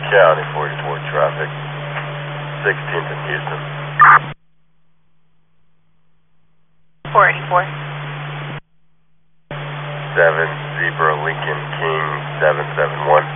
County 44 traffic, 16th in Houston. 484. 7 Zebra Lincoln King 771.